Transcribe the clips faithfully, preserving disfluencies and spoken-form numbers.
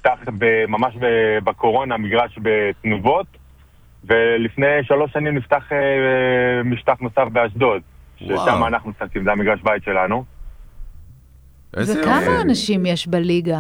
נפתח ממש בקורונה מגרש בתנובות, ולפני שלוש שנים נפתח משטח נוסף באשדוד, ששם אנחנו משחקים, זה המגרש בית שלנו. וכמה אנשים יש בליגה?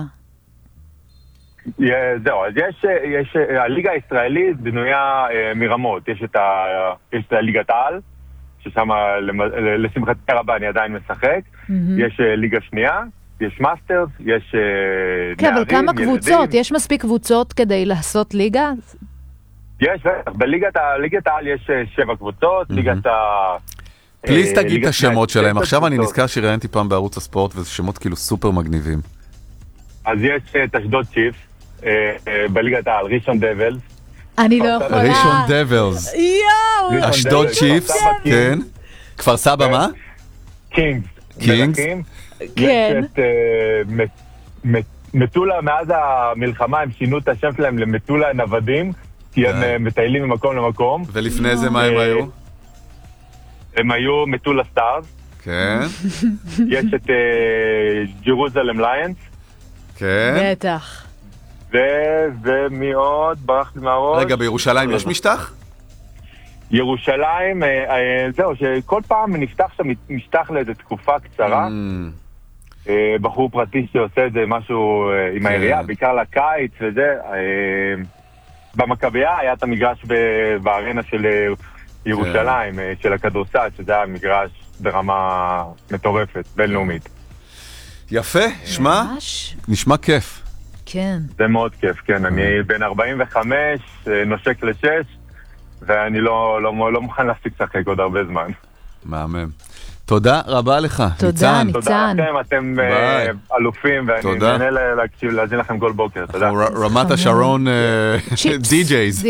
זהו, אז יש, יש, הליגה הישראלית בנויה מרמות, יש את, ה, יש את הליגת העל, ששם לשמחתי הרבה אני עדיין משחק, יש ליגה שנייה, יש מאסטרס, יש כן, אבל כמה קבוצות? יש מספיק קבוצות כדי לעשות ליגה? יש, בליגת העל יש שבע קבוצות, ליגת ה... פליס תגיד את השמות שלהם, עכשיו אני נזכר שראיינתי פעם בערוץ הספורט, וזה שמות כאילו סופר מגניבים. אז יש את אשדוד צ'יפס, בליגת העל, ראשון דבלס. אני לא יכולה. ראשון דבלס. יואו! אשדוד צ'יפס, כן. כפר סבא מה? קינגס. קינגס? כן. יש את מטולה, מאז המלחמה הם שינו את השם שלהם למטולה נוודים, כי הם מטיילים ממקום למקום. ולפני זה מה הם היו? הם היו מטולה סטארס. כן. יש את ג'רוזלם ליינס. כן. בטח. ומי עוד? ברחתי מהראש. רגע, בירושלים יש משטח? ירושלים, זהו, שכל פעם נפתח שם משטח לאיזו תקופה קצרה. בחור פרטי שעושה את זה משהו עם העירייה, בעיקר לקיץ וזה. במכבייה היה את המגרש בארנה של ירושלים, של הכדורסל, שזה היה מגרש ברמה מטורפת, בינלאומית. יפה, שמע, נשמע כיף. כן. זה מאוד כיף, כן. אני בן ארבעים וחמש, נושק לשש, ואני לא, לא, לא מוכן להפסיק לשחק עוד הרבה זמן. מהמם. תודה רבה לך, תודה, ניצן. תודה לכם, אתם אלופים, ואני נהנה להקשיב, להזין לכם כל בוקר. תודה. רמת השרון די-ג'ייז.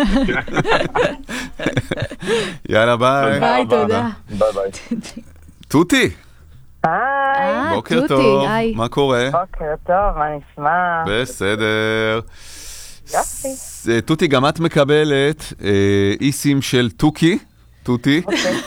יאללה, ביי. ביי, תודה. ביי ביי. טוטי. היי. בוקר טוב, מה קורה? בוקר טוב, מה נשמע? בסדר. יופי. טוטי, גם את מקבלת איסים של טוקי, טוטי,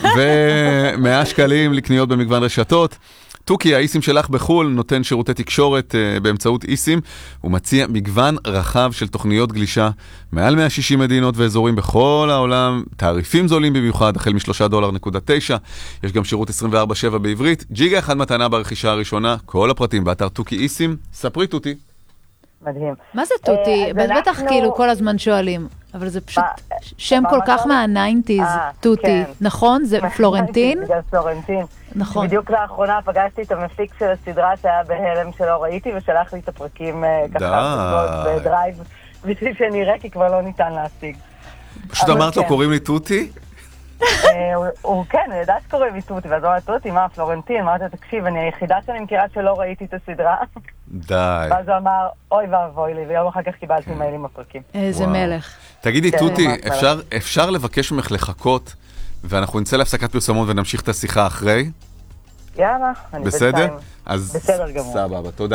ומאה שקלים לקניות במגוון רשתות. טוקי, האיסים שלך בחול, נותן שירותי תקשורת באמצעות איסים, הוא מציע מגוון רחב של תוכניות גלישה, מעל מאה ושישים מדינות ואזורים בכל העולם, תעריפים זולים במיוחד, החל משלושה דולר נקודה תשע, יש גם שירות עשרים וארבע שבע בעברית, ג'יגה אחד מתנה ברכישה הראשונה, כל הפרטים באתר טוקי איסים, ספרי טוטי. מדהים. מה זה טוטי? בטח כאילו כל הזמן שואלים, אבל זה פשוט שם כל כך מה-ניינטיז, טוטי, נכון? זה פלורנטין? זה פלורנטין. נכון. בדיוק לאחרונה פגשתי את המפיק של הסדרה שהיה בהלם שלא ראיתי, ושלח לי את הפרקים ככה בדרייב, בשביל שנראה כי כבר לא ניתן להשיג. פשוט אמרת לו, קוראים לי טוטי? הוא כן, הוא ידע שקוראים לי טוטי, ואז הוא אמר טוטי, מה, פלורנטין? אמרת, תקשיב, אני היחידה שאני מכירה שלא ראיתי את הסדרה. די. ואז הוא אמר, אוי ואבוי לי, ויום אחר כך קיבלתי מיילים בפרקים. איזה מלך. תגידי, טוטי, אפשר לבקש ממך לחכות, ואנחנו נצא להפסקת פרסומות ונמשיך את השיחה אחרי? יאללה, אני בסדר? אז בסדר גמור. סבבה, תודה.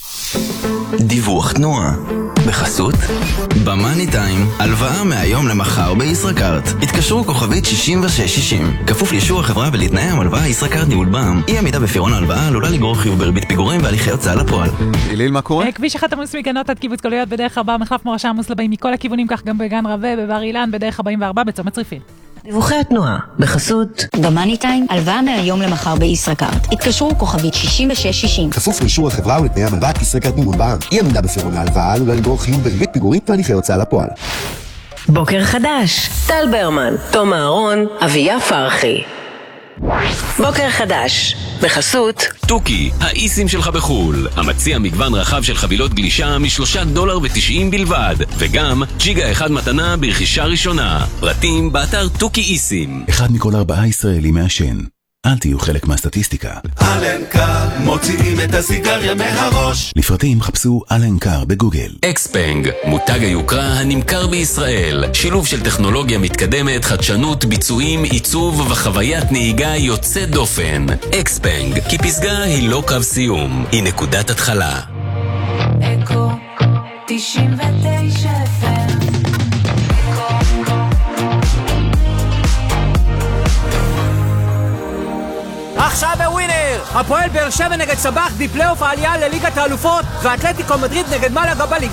דיווח תנועה בחסות במאני טיים, הלוואה מהיום למחר בישראכרט. התקשרו כוכבית שישים ושש שישים, כפוף לאישור החברה ולתנאי המלוואה. ישראכרט ניהול בע"מ. אי עמידה בפירעון ההלוואה עלולה לגרור חיוב בריבית פיגורים והליכי הוצאה לפועל. איליל, מה קורה? כביש אחד עמוס מגנות עד קיבוץ גלויות בדרך ארבע, מחלף מורשה עמוס לבאים מכל הכיוונים, כך גם בגן רווה, בבר אילן, בדרך ארבעים וארבע, בצומת צריפין. דיווחי התנועה בחסות במאני טיים, הלוואה מהיום למחר בישראכרט. התקשרו כוכבית שישים ושש שישים, כפוף לאישור החברה ולתנאי המלוואה. ישראכרט ניהול בע"מ. אי עמידה בפירעון ההלוואה עלולה לגרור חיוב בריבית פיגורים והליכי הוצאה לפועל. בוקר חדש, טל ברמן, תום אהרון, אביה פרחי. בוקר חדש בחסות טוקי, האיסים שלך בחול, המציע מגוון רחב של חבילות גלישה משלושה דולר ותשעים בלבד, וגם ג'יגה אחד מתנה ברכישה ראשונה. פרטים באתר טוקי איסים. אחד מכל ארבעה ישראלים מעשן. אל תהיו חלק מהסטטיסטיקה. אלנקר, מוציאים את הסיגריה מהראש. לפרטים חפשו אלנקר בגוגל. אקספנג, מותג היוקרה הנמכר בישראל. שילוב של טכנולוגיה מתקדמת, חדשנות, ביצועים, עיצוב וחוויית נהיגה יוצאת דופן. אקספנג, כי פסגה היא לא קו סיום, היא נקודת התחלה. אקו תשעים ותשע אף אם. עכשיו בווינר, הפועל באר שבע נגד סבח בפלייאוף העלייה לליגת האלופות, ואתלטיקו מדריד נגד מלאגה בליגה